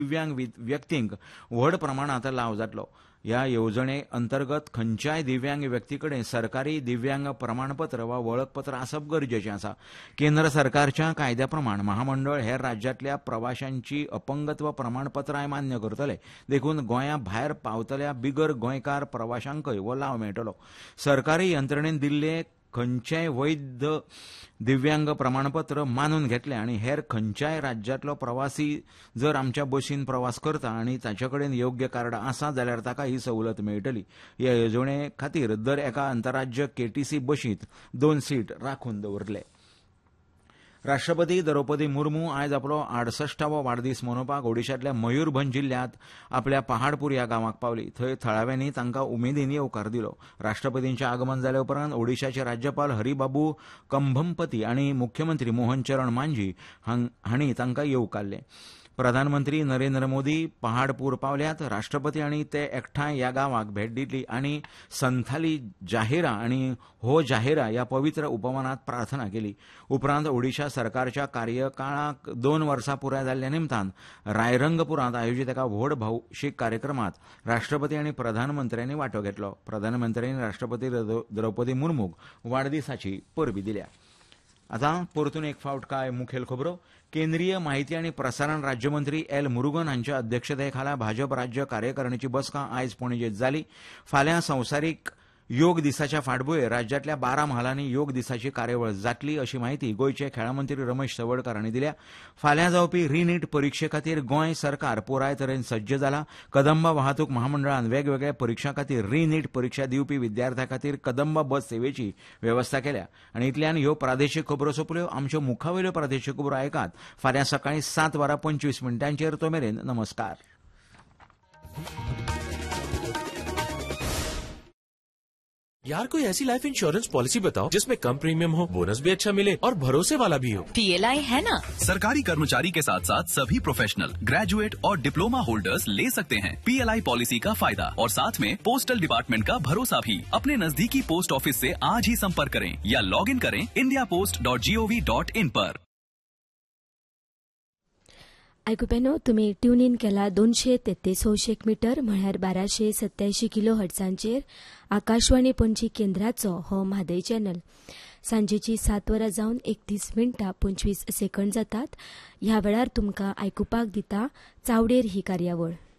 दिव्यांग व्यक्तींक व्हड प्रमाणात लाव जातलो. ह्या येवजणे अंतर्गत खंयच्याय दिव्यांग व्यक्तीकडेन सरकारी दिव्यांग प्रमाणपत्र वा वळखपत्र आसप गरजेचें आसा. केंद्र सरकारच्या कायद्या प्रमाण महामंडळ हेर राज्यांतल्या प्रवाशांची अपंगत्व प्रमाणपत्राय मान्य करतले. देखून गोंया भायर पावतल्या बिगर गोंयकार प्रवाशांकय हो लाव मेळटलो. सरकारी यंत्रणेन दिल्ले खंयचेय वैध दिव्यांग प्रमाणपत्र मानून घेतले आनी हेर खंयच्याय राज्यांतलो प्रवासी जर आमच्या बसीन प्रवास करता आनी ताचे कडेन योग्य कार्ड आसा जाल्यार ताका ही सवलत मेळटली. ह्या येवजणे खातीर दर एका आंतरराज्य केटीसी बशींत 2 सीट राखून दवरले. राष्ट्रपती द्रौपदी मुर्मू आयज आपलो 68वो वाडदीस मनोवपाक ओडिशांतल्या मयूरभंज जिल्ल्यांत आपल्या पहाडपूर ह्या गांवाक पावली. थंय थळाव्यांनी तांकां उमेदीन येवकार दिलो. राष्ट्रपतींचें आगमन जाले उपरांत ओडिशाचे राज्यपाल हरिबाबू कंभमपती आनी मुख्यमंत्री मोहन चरण मांझी हांणी तांकां येवकारले. प्रधानमंत्री नरेंद्र मोदी पहाडपूर पावल्यात. राष्ट्रपती आनी ते एकठांय ह्या गांवाक भेट दितली आनी संथाली जाहेरा आनी हो जाहेरा ह्या पवित्र उपवनांत प्रार्थना केली. उपरांत ओडिशा सरकारच्या कार्यकाळाक 2 वर्सां पुराय जाल्ल्या निमतान रायरंगपुरांत आयोजीत एका व्हड भौशीक कार्यक्रमात राष्ट्रपती आनी प्रधानमंत्र्यांनी वांटो घेतलो. प्रधानमंत्र्यांनी राष्ट्रपती द्रौपदी मुर्मूक वाडदिसाची परबी दिल्या. आतां परतून एक फावट कांय मुखेल खबरो. केंद्रीय माहिती आनी प्रसारण राज्यमंत्री एल मुरुगन हांच्या अध्यक्षतेखाला भाजप राज्य कार्यकारिणीची बसका आयज पणजेंत जाली. फाल्यां संवसारीक योग दिसाच्या फाटभुंयेर राज्यांतल्या 12 म्हालांनी योग दिसाची कार्यावळ जातली अशी माहिती गोंयचे खेळां मंत्री रमेश सवडकार हांणी दिल्या. फाल्यां जावपी रिनीट परिक्षे खातीर गोंय सरकार पुराय तरेन सज्ज जाला. कदंबा वाहतूक महामंडळान वेगवेगळ्या परिक्षां खातीर रिनीट परिक्षा दिवपी विद्यार्थ्यां खातीर कदंबा बस सेवेची वेवस्था केल्या. आनी इतल्यान ह्यो प्रादेशीक खबरो सोंपल्यो. आमच्यो मुखावयल्यो प्रादेशीक खबरो आयकात फाल्यां सकाळीं 7:25 तो मेरेन नमस्कार. यार कोई ऐसी लाइफ इंश्योरेंस पॉलिसी बताओ जिसमें कम प्रीमियम हो, बोनस भी अच्छा मिले और भरोसे वाला भी हो. PLI है ना. सरकारी कर्मचारी के साथ साथ सभी प्रोफेशनल, ग्रेजुएट और डिप्लोमा होल्डर्स ले सकते हैं PLI पॉलिसी का फायदा और साथ में पोस्टल डिपार्टमेंट का भरोसा भी. अपने नजदीकी पोस्ट ऑफिस से आज ही संपर्क करें या लॉग इन करें indiapost.gov.in पर. आयकुप्यानो, तुम्ही ट्यून इन केला 233 मीटर म्हळ्यार 1287 किलो हर्ट्झांचेर आकाशवाणी पणजी केंद्राचो हो म्हादय चॅनल. सांजेची 7:31 जातात. ह्या वेळार तुमकां आयकुपाक दिता चावडेर ही कार्यावळ.